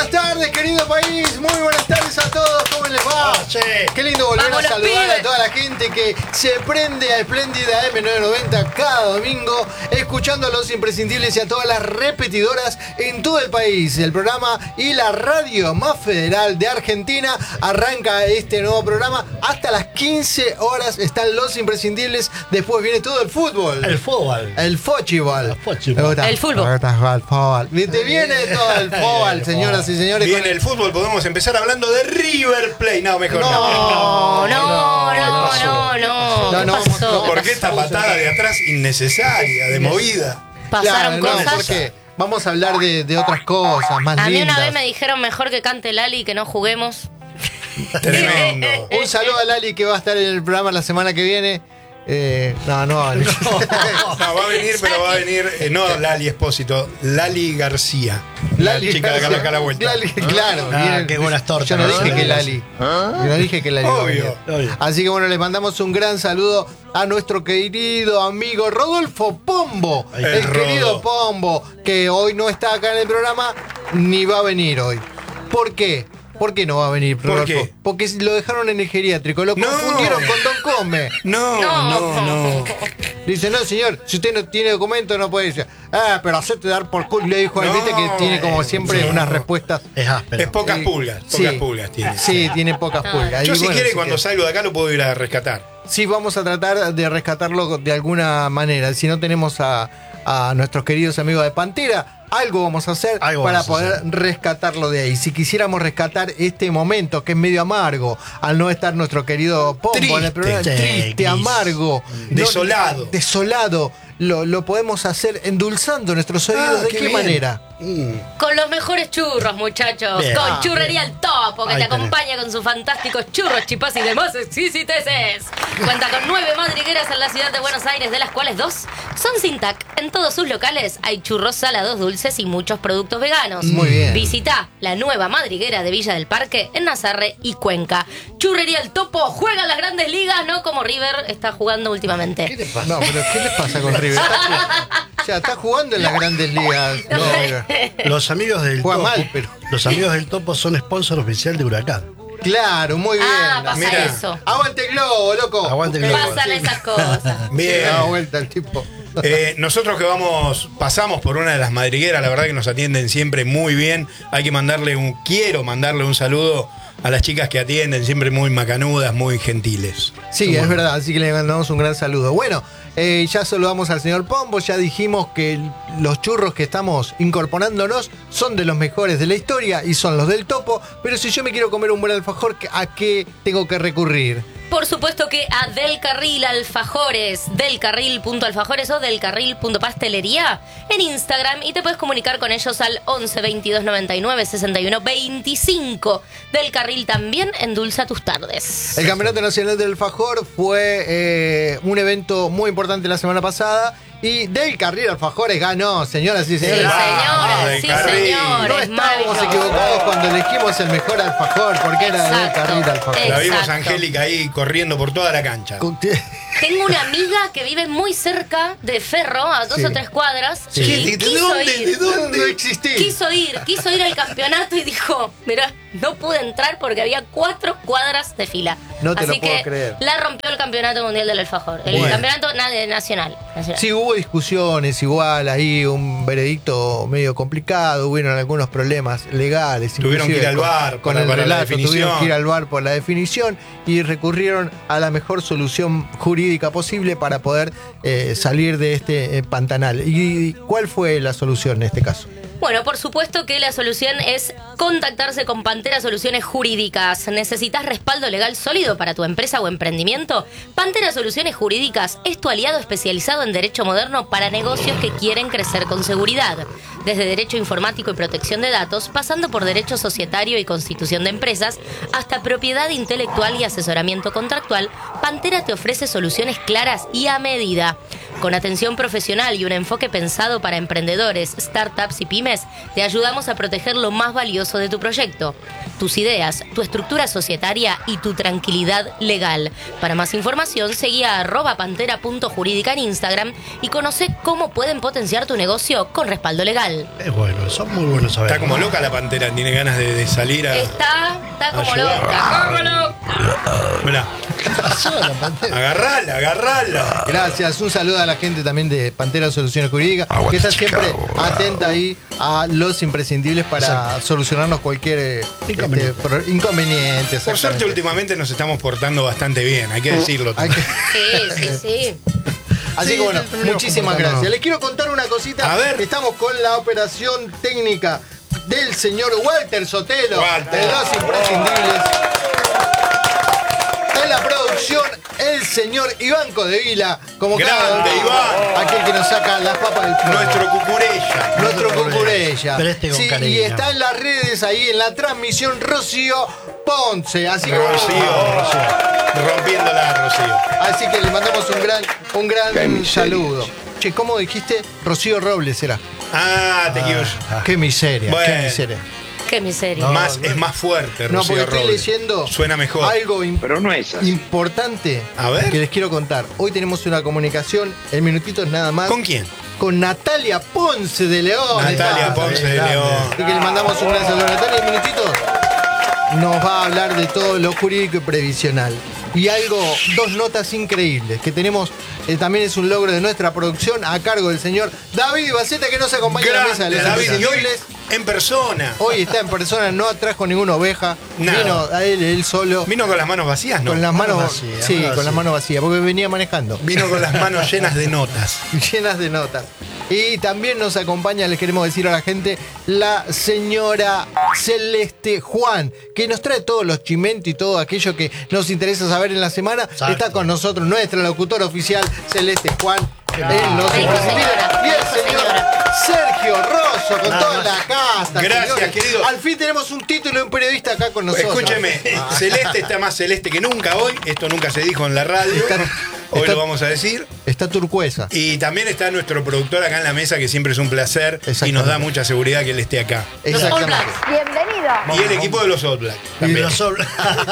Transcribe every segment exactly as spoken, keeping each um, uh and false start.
buenas tardes, querido país. Muy buenas tardes a todos. ¿Cómo les va? Oh, sí. Qué lindo volver Vamos, a saludar pibes. a toda la gente que se prende a Espléndida eme novecientos noventa cada domingo, escuchando a los imprescindibles y a todas las repetidoras en todo el país. El programa y la radio más federal de Argentina arranca este nuevo programa. Hasta las quince horas están los imprescindibles. Después viene todo el fútbol. El fútbol. El fochibol. El fochibol. Me gusta. El fútbol. Me gusta jugar al fútbol. Te viene todo el fútbol, señoras y señores. Bien, con el fútbol, podemos empezar hablando de River Plate. No, mejor no. No, no, no, no, pasó? no. No, ¿Qué no, pasó? no, ¿Por qué esta patada de atrás innecesaria, de movida? Pasaron Claro, no, cosas. porque vamos a hablar de, de otras cosas más A mí lindas. una vez me dijeron mejor que cante Lali y que no juguemos. Tremendo. Un saludo a Lali que va a estar en el programa la semana que viene. Eh, no, no, no. No, va a venir, pero va a venir, eh, no Lali Espósito, Lali García. La chica de acá acá a la vuelta. Lali, claro. Ah, viene- qué buenas tortas. Yo no ¿no? dije que Lali. Yo no dije que Lali. iba a Obvio, venir. obvio. Así que bueno, le mandamos un gran saludo a nuestro querido amigo Rodolfo Pombo. Ay, el el querido Rodo. Pombo, que hoy no está acá en el programa ni va a venir hoy. ¿Por qué? ¿Por qué no va a venir, ¿Por Rodolfo? qué? Porque lo dejaron en el geriátrico, lo No. confundieron con Don Come. No, no, no. Dice, no, señor, si usted no tiene documento no puede decir. Ah, pero hacete dar por culo. Le dijo, No, viste que tiene como eh, siempre no. unas respuestas. Es áspero. Es pocas Eh, pulgas, sí. pocas pulgas tiene. Sí, tiene pocas pulgas. Yo Y si bueno, quiere así cuando que- salgo de acá lo puedo ir a rescatar. Sí, vamos a tratar de rescatarlo de alguna manera. Si no tenemos a, a nuestros queridos amigos de Pantera, algo vamos a hacer Algo para vamos a poder hacer. rescatarlo de ahí. Si quisiéramos rescatar este momento que es medio amargo, al no estar nuestro querido Pombo en el Triste. programa, Sí, triste, gris. amargo, Desolado. no- desolado, lo, lo podemos hacer endulzando nuestros oídos. Ah, ¿De qué qué, bien. manera? Con los mejores churros, muchachos. Bien. Con Ah, Churrería El Topo, que Ahí te tenés. acompaña con sus fantásticos churros, chipás y demás exquisiteces. Cuenta con nueve madrigueras en la ciudad de Buenos Aires, de las cuales dos son sin tac. En todos sus locales hay churros salados, dulces y muchos productos veganos. Muy bien. Visita la nueva madriguera de Villa del Parque en Nazarre y Cuenca. Churrería El Topo juega en las grandes ligas, no como River está jugando últimamente. ¿Qué te pasa? No, pero ¿qué les pasa con River? Está- o sea, está jugando en las grandes ligas. No, oiga. Los amigos del Juega Topo. mal, pero- Los amigos del Topo son sponsor oficial de Huracán. Claro, muy bien. Ah, pasa Mira. eso. Aguante el globo, loco. Aguante el globo. Pasan esas cosas. Bien. Da vuelta el tipo. Eh, nosotros que vamos, pasamos por una de las madrigueras, la verdad que nos atienden siempre muy bien. Hay que mandarle un, quiero mandarle un saludo a las chicas que atienden, siempre muy macanudas, muy gentiles. Sí, es verdad, así que le mandamos un gran saludo. Bueno, eh, ya saludamos al señor Pombo, ya dijimos que el- los churros que estamos incorporándonos son de los mejores de la historia y son los del Topo, pero si yo me quiero comer un buen alfajor, ¿a qué tengo que recurrir? Por supuesto que a Del Carril Alfajores, delcarril.alfajores o delcarril.pastelería en Instagram, y te puedes comunicar con ellos al once veintidós noventa y nueve sesenta y uno veinticinco. Del Carril también endulza tus tardes. El Campeonato Nacional del Alfajor fue eh, un evento muy importante la semana pasada y Del Carril Alfajores ganó, señoras y Sí, señores. señoras, Del sí, Carril. señores. No estábamos maravilloso. equivocados cuando elegimos el mejor alfajor, porque era Del Exacto. Carril Alfajor. La vimos Exacto. a Angélica ahí corriendo por toda la cancha. Tengo una amiga que vive muy cerca de Ferro, a dos Sí. o tres cuadras. Sí. y ¿De- de quiso dónde? ir. ¿De dónde? No existí. Quiso ir, quiso ir al campeonato y dijo, mirá, no pude entrar porque había cuatro cuadras de fila. No te Así lo puedo que creer. la rompió el campeonato mundial del alfajor. El Bueno. campeonato na- nacional. nacional. Sí, hubo discusiones, igual, ahí un veredicto medio complicado, hubieron algunos problemas legales. Tuvieron inclusive que ir al con- VAR con para- el para la relato, definición. tuvieron que ir al VAR por la definición y recurrieron a la mejor solución jurídica posible para poder eh, salir de este eh, pantanal. ¿Y cuál fue la solución en este caso? Bueno, por supuesto que la solución es contactarse con Pantera Soluciones Jurídicas. ¿Necesitas respaldo legal sólido para tu empresa o emprendimiento? Pantera Soluciones Jurídicas es tu aliado especializado en derecho moderno para negocios que quieren crecer con seguridad. Desde derecho informático y protección de datos, pasando por derecho societario y constitución de empresas, hasta propiedad intelectual y asesoramiento contractual, Pantera te ofrece soluciones claras y a medida. Con atención profesional y un enfoque pensado para emprendedores, startups y pymes, te ayudamos a proteger lo más valioso de tu proyecto: tus ideas, tu estructura societaria y tu tranquilidad legal. Para más información, seguí a arroba pantera punto jurídica en Instagram y conoce cómo pueden potenciar tu negocio con respaldo legal. Es bueno, son muy buenos a ver. Está como loca la pantera, tiene ganas de, de salir a. Está, está como Ayuda. loca, como loca. Mirá, ¿Qué pasó a la pantera? agarrala, agarrala. Gracias, un saludo a la gente también de Pantera Soluciones Jurídicas, que está siempre atenta ahí a los imprescindibles para Exacto. solucionarnos cualquier eh, Inconveniente. este, pro- inconveniente. Por suerte exactamente. últimamente nos estamos portando bastante bien, hay que decirlo. Hay que- Sí, sí, sí. Así Sí, que bueno, sí, venimos muchísimas comportándonos. gracias. Les quiero contar una cosita. A ver. Estamos con la operación técnica del señor Walter Sotelo, Walter. de Los Imprescindibles. En la producción, el señor Iván Codevila, como cada Grande, domingo, Iván. aquel que nos saca las papas del fuego. Nuestro cucurella. Nuestro cucurella. Pero este con Sí, cariño. y está en las redes ahí en la transmisión Rocío Ponce. Así que, Rocío. Rompiéndola, Rocío. así que le mandamos un gran, un gran saludo. Che, ¿cómo dijiste? Rocío Robles era. Ah, te quiero. Qué miseria, Bueno. qué miseria. Qué miseria. Más, es más fuerte, No, Rocío porque estoy Robles. leyendo Suena mejor. algo im- Pero no es así. importante A ver. que les quiero contar. Hoy tenemos una comunicación, en minutitos nada más. ¿Con quién? Con Natalia Ponce de León. Natalia Está. Ponce de grande. León. Así que le mandamos un gran saludo a Natalia. En minutitos nos va a hablar de todo lo jurídico y previsional. Y algo, dos notas increíbles que tenemos, eh, también es un logro de nuestra producción a cargo del señor David Ibaceta, que nos acompaña en la mesa de Grande, los David. Y hoy imprescindibles. en persona. Hoy está en persona, no trajo ninguna oveja, Nada. vino a él, él solo, ¿Vino con las manos vacías? No. con las manos, Manos vacías, sí, manos con las vacías. manos vacías, porque venía manejando, Vino con las manos llenas de notas. llenas de notas. Y también nos acompaña, les queremos decir a la gente, la señora Celeste Juan, que nos trae todos los chimentos y todo aquello que nos interesa saber en la semana. Exacto. Está con nosotros nuestra locutora oficial, Celeste Juan. En Los Rico, Imprescindibles. señora. Y el Rico, señor señora. Sergio Rosso, con Nada toda más. la casta. Gracias, señores. querido. Al fin tenemos un título de un periodista acá con nosotros. Escúcheme, Ah. Celeste está más celeste que nunca hoy. Esto nunca se dijo en la radio. Está- Hoy está- lo vamos a decir. Está turquesa. Y también está nuestro productor acá en la mesa, que siempre es un placer y nos da Exactamente. mucha seguridad que él esté acá. Los All Exactamente. Blacks. Bienvenido. Y el equipo de los All Black. Y también. los sobra-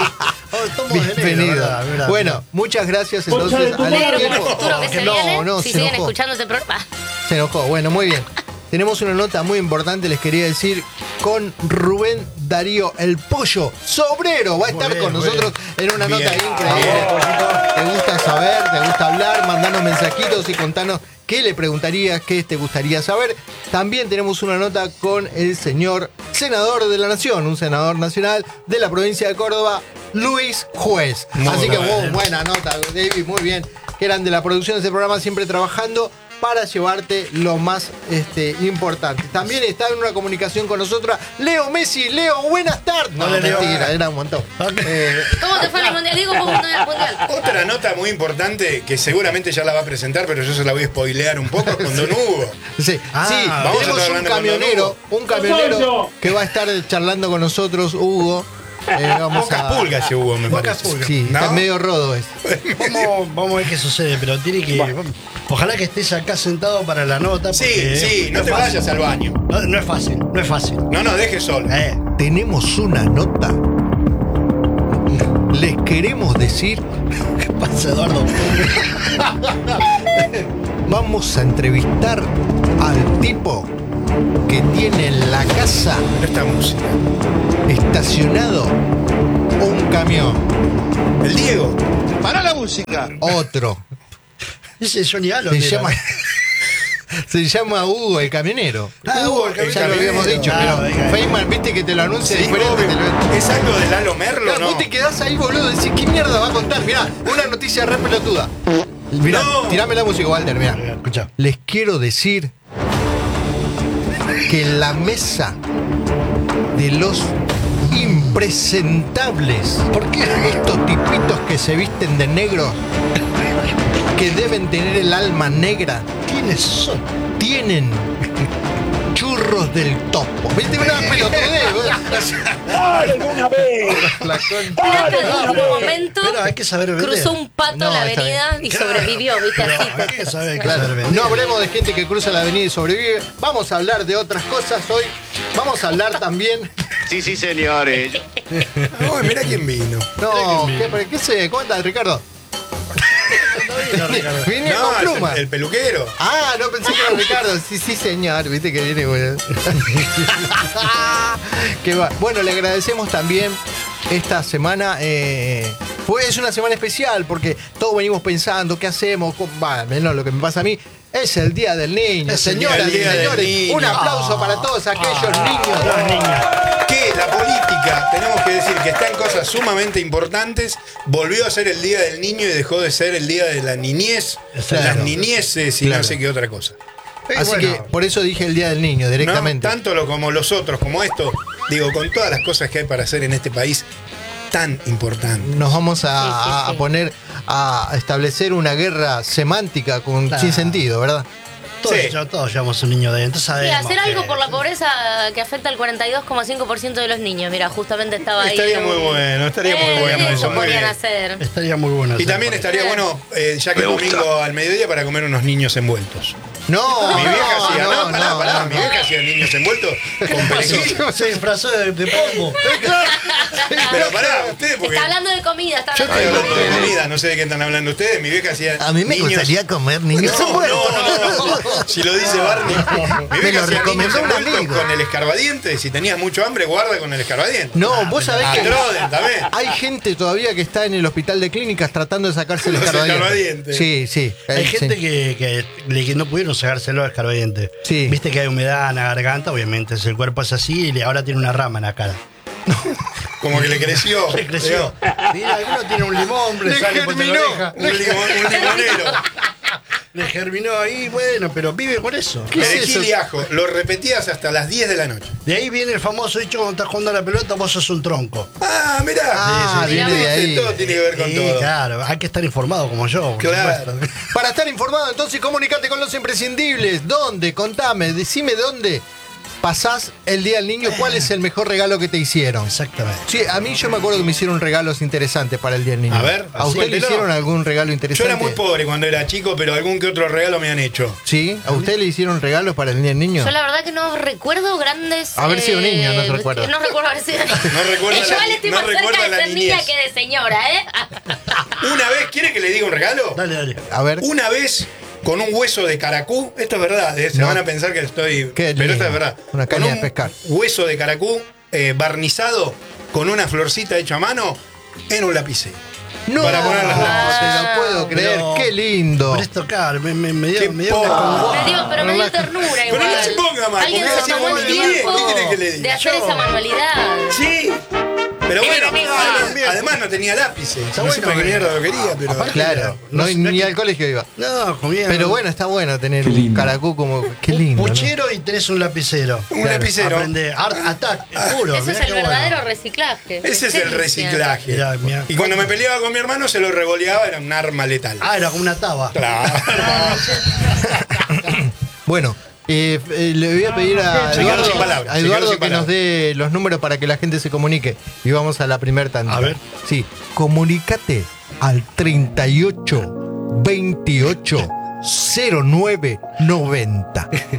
Oh, estamos de negro, Bienvenido. ¿verdad? ¿verdad? bueno, muchas gracias entonces al Negro por el equipo. futuro que se No, viene. no, si se siguen enojó. escuchando este programa. Se enojó. Bueno, muy bien. Tenemos una nota muy importante, les quería decir, con Rubén Darío, el pollo sobrero. Va a Muy estar bien, con muy nosotros en una Bien. nota increíble. Te gusta saber, te gusta hablar, mandanos mensajitos y contanos qué le preguntarías, qué te gustaría saber. También tenemos una nota con el señor senador de la Nación, un senador nacional de la provincia de Córdoba, Luis Juez. Muy Así que bien. wow, buena nota, David, muy bien. Que eran de la producción de este programa, siempre trabajando para llevarte lo más este, importante. También está en una comunicación con nosotros Leo Messi. Leo, buenas tardes. No, Hola, Leo. mentira, era un montón. Eh, ¿Cómo te fue en el mundial? Digo, ¿cómo te fue en el mundial? Otra nota muy importante que seguramente ya la va a presentar, pero yo se la voy a spoilear un poco con Don Hugo. sí, Ah, sí, vamos a tenemos estar un hablando con camionero, un camionero que va a estar charlando con nosotros, Hugo. Eh, vamos Pocas a- pulgas ese Hugo, me Pocas parece. pulgas. Sí, ¿No? está medio rodo es. Vamos, vamos a ver qué sucede, pero tiene que. Ojalá que estés acá sentado para la nota. Sí, porque sí, no es te fácil. vayas al baño. No, no es fácil, no es fácil. No, no, deje solo. Eh, Tenemos una nota. Les queremos decir, ¿Qué pasa, Eduardo? vamos a entrevistar al tipo que tiene en la casa Esta música. estacionado un camión. El Diego. Otro. Ese es Johnny Allen. Se era. llama, se llama Hugo, el camionero. Ah, Hugo, el Ya lo camionero. habíamos dicho, Ah, pero venga. Feynman, viste que te lo anuncia Sí, diferente. obvio. te lo- ¿Es algo de Lalo Merlo, Claro, no? Vos te quedás ahí, boludo, decís, ¿qué mierda va a contar? Mirá, una noticia re pelotuda. Mirá, No. tirame la música, Walter, mirá. Escucha. Les quiero decir que en la mesa de los impresentables, ¿Por qué? estos tipitos que se visten de negro, que deben tener el alma negra, ¿Quiénes son? tienen churros churros del Topo. ¿Viste? Una pelotudez. ¡Dale de una vez! La con- Placa en un momento Pero hay que saber vender. cruzó un pato No, la está avenida y sobrevivió, ¿viste? Pero Así. hay que saber, hay que Claro, saber vender. no hablemos de gente que cruza la avenida y sobrevive. Vamos a hablar de otras cosas hoy. Vamos a hablar también. Sí, sí, señores. Uy, mirá quién vino. No, ¿qué, ¿qué se cuenta, Ricardo? No, Ricardo. Vine No, con es pluma. el, el peluquero. Ah, no pensé que era Ricardo. Sí, sí, señor. Viste que viene, bueno. Qué va. Bueno, le agradecemos también esta semana. Eh, pues es una semana especial porque todos venimos pensando qué hacemos. con- Va, menos lo que me pasa a mí. Es el Día del Niño, Es el señoras y Día del señores. Niño. Un aplauso para todos aquellos niños. Los niños. Que la política, tenemos que decir que está en cosas sumamente importantes, volvió a ser el Día del Niño y dejó de ser el Día de la Niñez, Claro. las niñeces y Claro. no sé qué otra cosa. Así bueno. que por eso dije el Día del Niño directamente. ¿No? Tanto lo como los otros, como esto, digo, con todas las cosas que hay para hacer en este país tan importante. Nos vamos a, Sí, sí, a- a sí. poner a establecer una guerra semántica con, Claro. sin sentido, ¿verdad? Todos, Sí. ya- todos llevamos un niño de entonces Sí, sabemos hacer algo que- por la pobreza que afecta al cuarenta y dos coma cinco por ciento de los niños. Mira, justamente estaba ahí. Estaría en muy un- bueno, estaría muy Eh, bueno Eso eso, muy podrían bien. hacer. Estaría muy bueno. Y hacer. también estaría bueno, eh, ya que Me es gusta. domingo al mediodía, para comer unos niños envueltos. No, Mi vieja no, hacía, no, no, pará, no, pará, no, mi no. vieja hacía niños envueltos con perejil. Se disfrazó de, de pombo. Pero pará, ustedes porque... Está hablando de comida, está Yo hablando estoy de hablando de comida. comida, no sé de qué están hablando ustedes. Mi vieja hacía. A mí me niños- gustaría comer niños No, no, envueltos. no, no, no. Si lo dice Barney. Mi Me vieja lo hacía recomendó niños un envueltos amigo. con el escarbadiente. Si tenías mucho hambre, guarda con el escarbadiente. No, vos sabés A que Troden también. hay gente todavía que está en el hospital de clínicas tratando de sacarse el Los escarbadiente. escarbadientes. Sí, sí. Hay eh, gente sí. que, que, le- que no pudieron sacárselo al escarbadiente. Sí. Viste que hay humedad en la garganta, obviamente. El cuerpo es así y le- ahora tiene una rama en la cara. Como que le creció. Le creció. Mira, alguno tiene un limón, le, Le sale por la germinó. oreja. Un, limón- un limonero. Le germinó ahí, bueno, pero vive con eso. ¿Qué es Perejil eso? y ajo. Lo repetías hasta las diez de la noche. De ahí viene el famoso dicho cuando estás jugando a la pelota, vos sos un tronco. Ah, mirá. Ah, Sí, sí, viene sí. de ahí. Todo tiene que ver con Sí, todo. claro, hay que estar informado como yo. por Claro. supuesto. Para estar informado, entonces comunicate con los imprescindibles. ¿Dónde? Contame, decime dónde pasás el Día del Niño. ¿Cuál es el mejor regalo que te hicieron? Exactamente. Sí, a mí yo me acuerdo que me hicieron regalos interesantes para el Día del Niño. A ver, ¿a usted le cuéntelo. hicieron algún regalo Yo interesante? era muy pobre cuando era chico, pero algún que otro regalo me han hecho. ¿Sí? ¿A usted le hicieron regalos para el Día del Niño? Yo la verdad que no recuerdo grandes... Haber sido niño, no se recuerda. No recuerdo haber sido niño. No recuerda Yo la- igual estoy no más recuerda cerca de la ser niña niñez. que de señora, ¿eh? Una vez, ¿quiere que le diga un regalo? Dale, dale. A ver. Una vez con un hueso de caracú, esto es verdad, eh, se No. van a pensar que estoy. Qué pero lindo. esto es verdad. Una Con caña un de pescar. Hueso de caracú eh, barnizado con una florcita hecha a mano en un lapicero. No, Para poner las no lámparas. se lo puedo creer. Pero- Qué lindo. Pero esto, claro, me, me, me dio, Qué me dio pobre. una Me dio, pero me dio ternura Pero igual. no se ponga mal, Alguien porque se así tomó el vuelve bien. tiempo ¿Qué quiere que le diga? de hacer Yo. esa manualidad. Sí. Pero bueno, amigo. además, además no tenía lápices. Está No sé bueno, para qué eh. mierda lo quería, pero. Aparte- Claro, No no, sé, ni no- al colegio iba. No, comía. Pero bueno, está bueno tener un caracú como. Qué un lindo. ¿no? puchero y tenés un lapicero. Un lapicero. Aprende. Art Attack, puro. Eso mirá es el qué bueno. verdadero reciclaje. Ese es ¿Qué el dicen? reciclaje. Mirá, mirá. Y cuando me peleaba con mi hermano, se lo revoleaba, era un arma letal. Ah, era como una taba. Claro. Bueno, eh, eh, le voy a pedir a Se quedó Eduardo, sin palabras, a se quedó Eduardo sin que nos palabras. dé los números para que la gente se comunique. Y vamos a la primer tanda. A ver. Sí, comunícate al treinta y ocho veintiocho cero nueve noventa.